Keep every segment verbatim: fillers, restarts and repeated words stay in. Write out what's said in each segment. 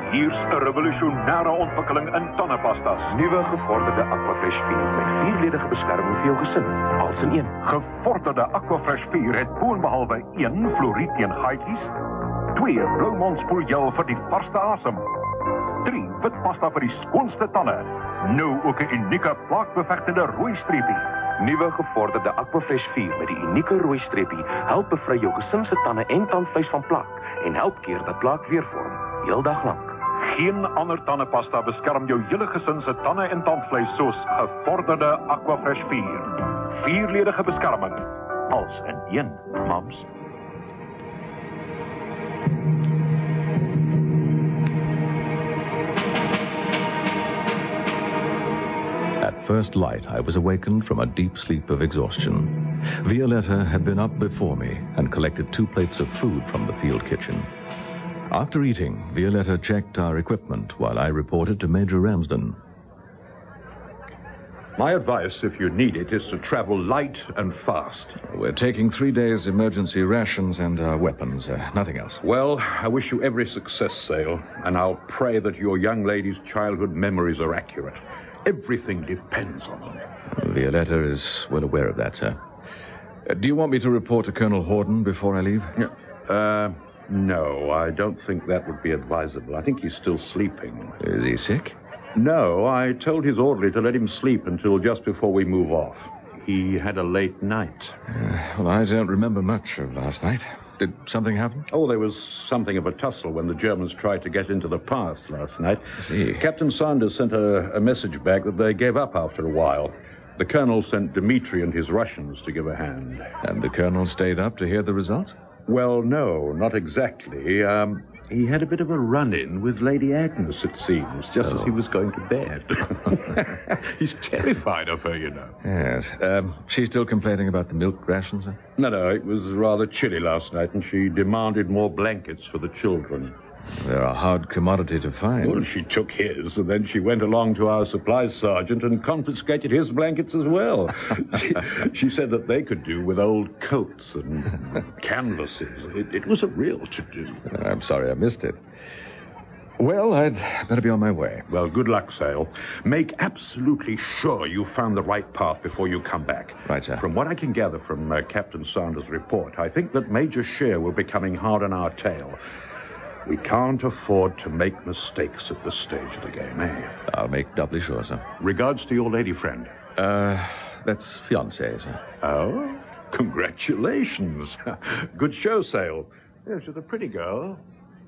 Hier's 'n revolusionêre ontwikkeling in tandepastas. Nuwe gevorderde Aquafresh vier met vierledige beskerming vir jou gesin, als in een. Gevorderde Aquafresh vier het boonbehalwe een fluoried teen gaatjies, twee Blou Mond spoelgel vir die varsste asem, drie witpasta vir die skoonste tande, nou ook 'n unieke plaakbevegtende rooi streepie. Nuwe gevorderde Aquafresh vier met die unieke rooi streepie help bevry jou gesin se tande en tandvleis van plaak en help keer dat plaak weer vorm, heel dag lank. Geen ander tandepasta beskerm jou hele gesin se tande en tandvleis soos gevorderde Aquafresh vier. Vierledige beskerming, als in een, mams. At first light, I was awakened from a deep sleep of exhaustion. Violetta had been up before me and collected two plates of food from the field kitchen. After eating, Violetta checked our equipment while I reported to Major Ramsden. My advice, if you need it, is to travel light and fast. We're taking three days' emergency rations and uh, weapons, uh, nothing else. Well, I wish you every success, Sale, and I'll pray that your young lady's childhood memories are accurate. Everything depends on them. Violetta is well aware of that, sir. Uh, do you want me to report to Colonel Horden before I leave? Yeah. Uh, no, I don't think that would be advisable. I think he's still sleeping. Is he sick? No, I told his orderly to let him sleep until just before we move off. He had a late night. Uh, well, I don't remember much of last night. Did something happen? Oh, there was something of a tussle when the Germans tried to get into the pass last night. I see. Captain Sanders sent a, a message back that they gave up after a while. The colonel sent Dmitri and his Russians to give a hand. And the colonel stayed up to hear the results? Well, no, not exactly. Um, he had a bit of a run-in with Lady Agnes, it seems, just Oh. as he was going to bed. He's terrified of her, you know. Yes. Um, she's still complaining about the milk rations, sir? No, no, it was rather chilly last night, and she demanded more blankets for the children. They're a hard commodity to find. Well, she took his, and then she went along to our supplies sergeant and confiscated his blankets as well. she, she said that they could do with old coats and canvases. It, it was a real to-do. I'm sorry I missed it. Well, I'd better be on my way. Well, good luck, Sale. Make absolutely sure you found the right path before you come back. Right, sir. From what I can gather from uh, Captain Sanders' report, I think that Major Scheer will be coming hard on our tail. We can't afford to make mistakes at this stage of the game, eh? I'll make doubly sure, sir. Regards to your lady friend. Uh, that's fiancée, sir. Oh, congratulations. Good show, Sale. Yes, she's a pretty girl.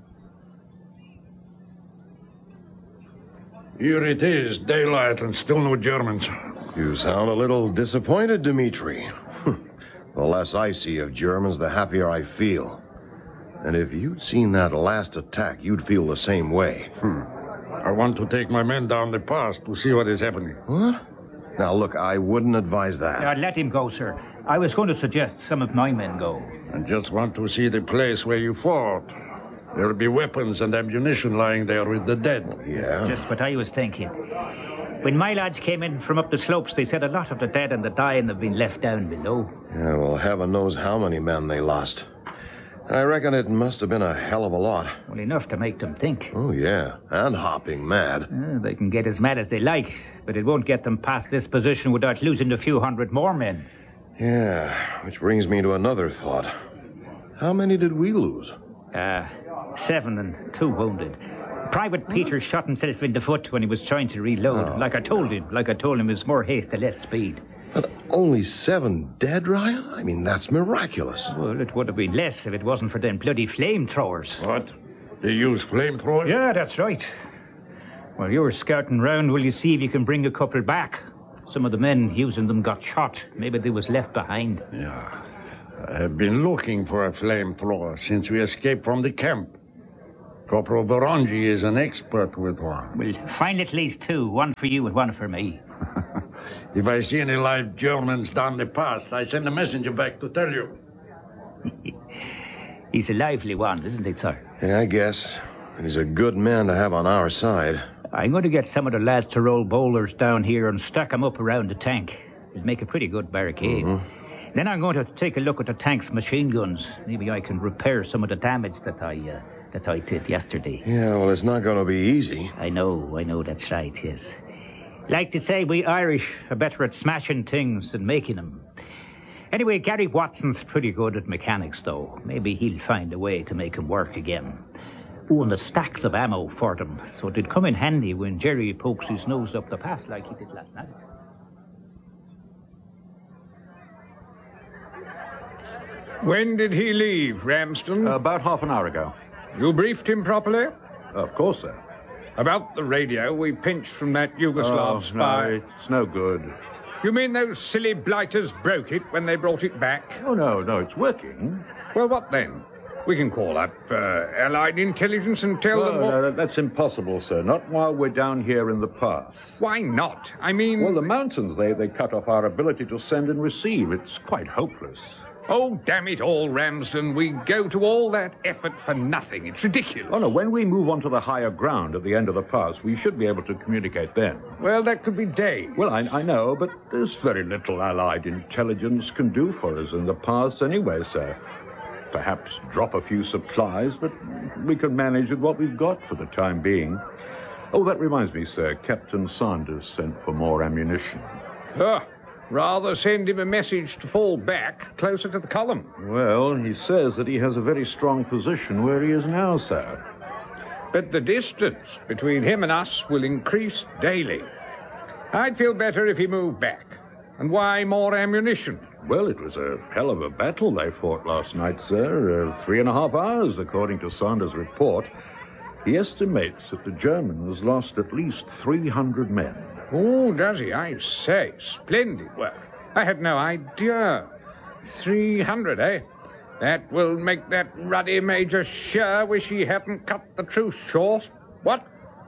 Here it is, daylight, and still no Germans. You sound a little disappointed, Dmitri. The less I see of Germans, the happier I feel. And if you'd seen that last attack, you'd feel the same way. Hmm. I want to take my men down the pass to see what is happening. What? Now, look, I wouldn't advise that. Uh, let him go, sir. I was going to suggest some of my men go. I just want to see the place where you fought. There'll be weapons and ammunition lying there with the dead. Yeah? Just what I was thinking. When my lads came in from up the slopes, they said a lot of the dead and the dying have been left down below. Yeah, well, heaven knows how many men they lost. I reckon it must have been a hell of a lot. Well, enough to make them think. Oh, yeah. And hopping mad. Uh, they can get as mad as they like, but it won't get them past this position without losing a few hundred more men. Yeah, which brings me to another thought. How many did we lose? Uh, seven and two wounded. Private Peter shot himself in the foot when he was trying to reload. Oh. Like I told him. Like I told him, it was more haste to less speed. But only seven dead, Ryan? I mean, that's miraculous. Well, it would have been less if it wasn't for them bloody flamethrowers. What? They use flamethrowers? Yeah, that's right. While you're scouting round, will you see if you can bring a couple back? Some of the men using them got shot. Maybe they was left behind. Yeah. I have been looking for a flamethrower since we escaped from the camp. Corporal Barangi is an expert with one. Well, find at least two. One for you and one for me. If I see any live Germans down the pass, I send a messenger back to tell you. He's a lively one, isn't he, sir? Yeah, I guess. And he's a good man to have on our side. I'm going to get some of the lads to roll boulders down here and stack them up around the tank. It'll make a pretty good barricade. Mm-hmm. Then I'm going to take a look at the tank's machine guns. Maybe I can repair some of the damage that I uh, that I did yesterday. Yeah, well, it's not going to be easy. I know, I know that's right, yes. Like to say we Irish are better at smashing things than making them. Anyway, Gary Watson's pretty good at mechanics, though. Maybe he'll find a way to make him work again. Oh, and the stacks of ammo for them, so it'd come in handy when Jerry pokes his nose up the pass like he did last night. When did he leave, Ramsden? Uh, about half an hour ago. You briefed him properly? Of course, sir. About the radio we pinched from that Yugoslav Oh, spy. no, it's no good. You mean those silly blighters broke it when they brought it back? Oh, no, no, it's working. Well, what then? We can call up uh, Allied Intelligence and tell them Well, what... no, that's impossible, sir. Not while we're down here in the pass. Why not? I mean... Well, the mountains, they, they cut off our ability to send and receive. It's quite hopeless. Oh, damn it all, Ramsden. We go to all that effort for nothing. It's ridiculous. Oh, no, when we move onto the higher ground at the end of the pass, we should be able to communicate then. Well, that could be days. Well, I, I know, but there's very little Allied intelligence can do for us in the pass anyway, sir. Perhaps drop a few supplies, but we can manage with what we've got for the time being. Oh, that reminds me, sir. Captain Saunders sent for more ammunition. Ah, rather send him a message to fall back closer to the column. Well, he says that he has a very strong position where he is now, sir. But the distance between him and us will increase daily. I'd feel better if he moved back. And why more ammunition? Well, it was a hell of a battle they fought last night, sir. Uh, three and a half hours, according to Saunders' report. He estimates that the Germans lost at least three hundred men. Oh, does he? I say, splendid work. I had no idea. three hundred, eh? That will make that ruddy Major sure wish he hadn't cut the truce short. What?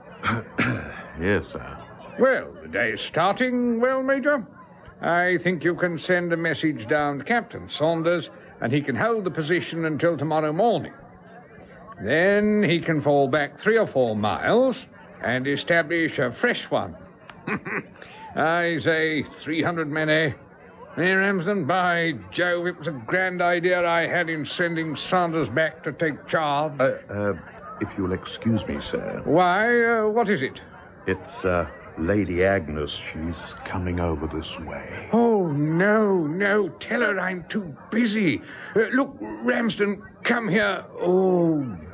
Yes, sir. Well, the day's starting well, Major. I think you can send a message down to Captain Saunders, and he can hold the position until tomorrow morning. Then he can fall back three or four miles and establish a fresh one. I say three hundred men, eh? Hey, Ramsden, by Jove, it was a grand idea I had in sending Saunders back to take charge. Uh, uh, if you'll excuse me, sir. Why, uh, what is it? It's, uh, Lady Agnes. She's coming over this way. Oh, no, no, tell her I'm too busy. Uh, look, Ramsden, come here. Oh,